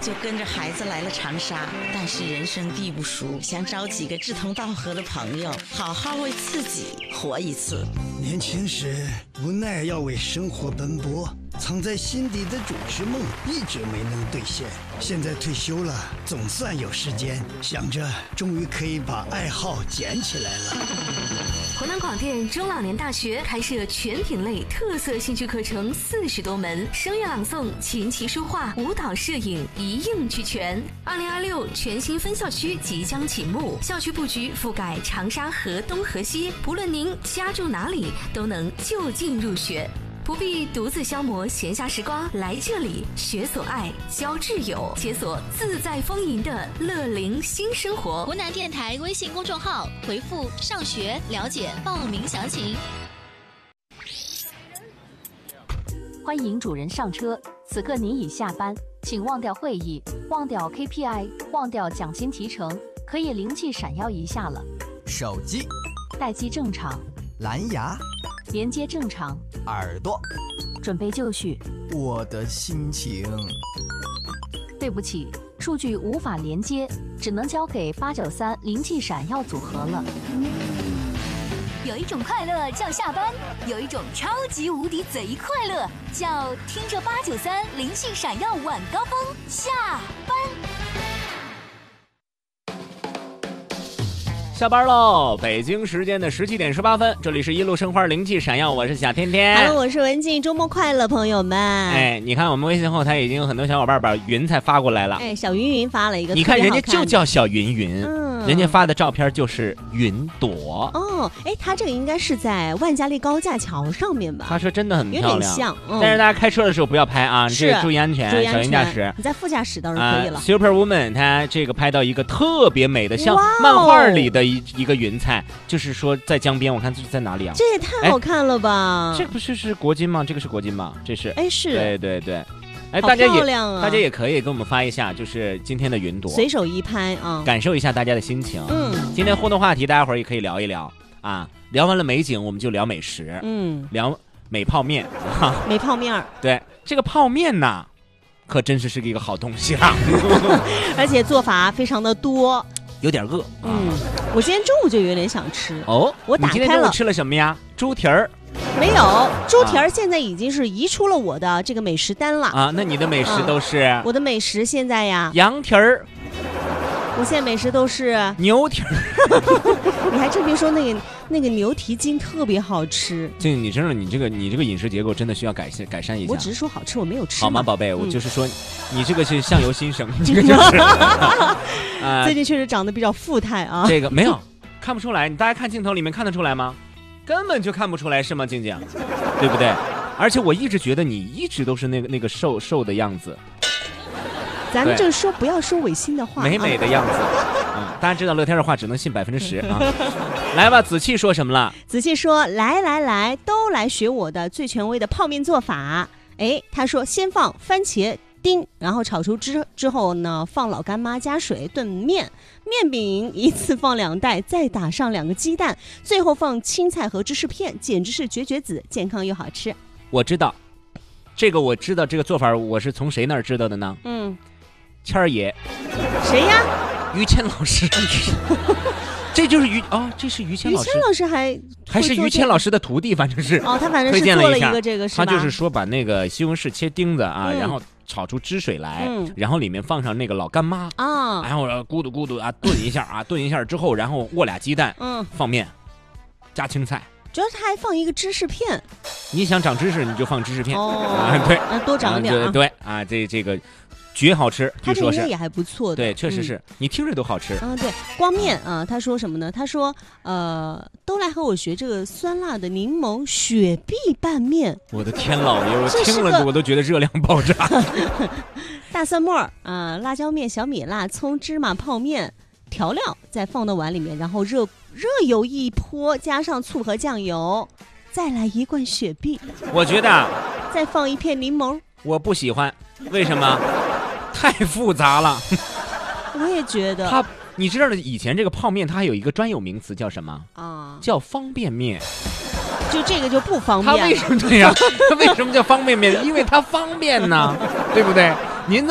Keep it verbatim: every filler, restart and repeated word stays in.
就跟着孩子来了长沙，但是人生地不熟，想找几个志同道合的朋友，好好为自己活一次。 年轻时无奈要为生活奔波，藏在心底的主持梦一直没能兑现。现在退休了，总算有时间，想着终于可以把爱好捡起来了。 湖南广电中老年大学开设全品类特色兴趣课程四十多门，声乐朗诵、琴棋书画、舞蹈、摄影一应俱全。二零二六全新分校区即将启幕，校区布局覆盖长沙河东河西，不论您家住哪里，都能就近入学。不必独自消磨闲暇时光，来这里学所爱，交挚友，解锁自在丰盈的乐龄新生活。 湖南电台微信公众号回复上学了解报名详情。 欢迎主人上车，此刻您已下班，请忘掉会议，忘掉 K P I， 忘掉奖金提成，可以灵气闪耀一下了。 手机待机正常， 蓝牙连接正常， 耳朵准备就绪。 我的心情， 对不起，数据无法连接，只能交给八九三灵气闪耀组合了。 有一种快乐叫下班，有一种超级无敌贼快乐叫听着八九三灵气闪耀晚高峰下班。 下班喽！北京时间的十七点十八分，这里是一路生花灵气闪耀，我是小天天。 Hello， 我是文静，周末快乐，朋友们！ 哎，你看我们微信后台已经有很多小伙伴把云彩发过来了。 哎，小云云发了一个， 你看人家就叫小云云， 嗯， 人家发的照片就是云朵。 哦，哎，他这个应该是在万家丽高架桥上面吧？ 他说真的很漂亮， 有点像。嗯、 但是大家开车的时候不要拍啊，这个注意安全， 注意安全， 小心驾驶。 你在副驾驶倒是可以了。 啊、Super Woman， 他这个拍到一个特别美的，像漫画里的一一个云彩。就是说在江边，我看这是在哪里啊？ 这也太好看了吧！ 这不是是国金吗？这个是国金吗？这是哎是， 对对对，哎好大家也漂亮啊！ 大家也可以给我们发一下，就是今天的云朵， 随手一拍啊， 感受一下大家的心情。 嗯， 今天互动话题，大家伙儿也可以聊一聊啊。聊完了美景，我们就聊美食， 嗯， 聊美泡面啊， 美泡面。 对，这个泡面呐，可真是是一个好东西啊， 而且做法非常的多。 有点饿， 嗯，我今天中午就有点想吃哦。 我打开了， 你今天中午吃了什么呀？猪蹄儿？ 没有，猪蹄儿现在已经是移出了我的这个美食单了啊。那你的美食都是？ 嗯、我的美食现在呀， 羊蹄儿。 我现在美食都是牛蹄儿。 你还真别说，那个那个牛蹄筋特别好吃。 这你真的，你这个你这个饮食结构真的需要改善改善一下。 我只是说好吃，我没有吃。 好吗，宝贝？ 嗯、 我就是说，你这个是相由心生，这个就是。 呃、最近确实长得比较富态啊。 这个没有看不出来，你大家看镜头里面看得出来吗？根本就看不出来，是吗，静静？对不对？而且我一直觉得你一直都是那个那个瘦瘦的样子。 咱们就说不要说违心的话， 美美的样子。嗯，大家知道乐天的话只能信百分之十啊。来吧，子气说什么了？ 子气说：“来来来，都来学我的最权威的泡面做法。”哎，他说先放番茄丁，然后炒出之之后呢，放老干妈加水炖面，面饼一次放两袋，再打上两个鸡蛋，最后放青菜和芝士片，简直是绝绝子，健康又好吃。 我知道，这个我知道，这个做法我是从谁那儿知道的呢？ 嗯。 谦儿爷， 谁呀？ 于谦老师，这就是于哦，这是于谦老师。 于谦老师还还是于谦老师的徒弟，反正是哦，他反正是做了一个这个，是吧？ 他就是说把那个西红柿切丁子啊，嗯、然后炒出汁水来， 嗯、 然后里面放上那个老干妈啊， 然后咕嘟咕嘟啊炖一下啊，炖一下之后，然后握俩鸡蛋， 嗯， 放面，加青菜。 主要是他还放一个芝士片， 你想长知识你就放芝士片， 哦， 啊、对， 那多长点啊， 对对啊，这这个。绝好吃， 他这应该也还不错的， 对，确实是、嗯、你听着都好吃。 嗯，对，光面啊，他说什么呢？他说，呃，都来和我学这个酸辣的柠檬雪碧拌面。 我的天老爷，我听了我都觉得热量爆炸。 大蒜末啊、呃，辣椒面、小米辣、葱、芝麻泡面，调料再放到碗里面，然后热热油一泼，加上醋和酱油，再来一罐雪碧。 我觉得， 再放一片柠檬。 我不喜欢，为什么？太复杂了。 我也觉得。 它，你知道的，以前这个泡面它还有一个专有名词叫什么啊？叫方便面。 就这个就不方便。 它为什么对呀？它为什么叫方便面？因为它方便呢，对不对？您。